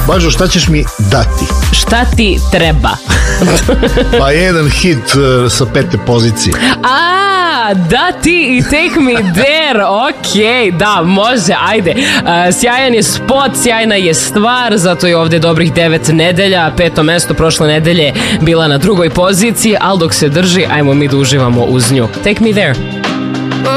Bažo, šta ćeš mi dati? Šta ti treba? Pa jedan hit sa 5. pozicije. Dati i Take Me There. Ok, da, može, ajde. Sjajan je spot, sjajna je stvar, zato je ovde dobrih 9 nedelja. 5. mesto prošle nedelje bila na 2. poziciji, ali dok se drži, ajmo mi da uživamo uz nju. Take Me There.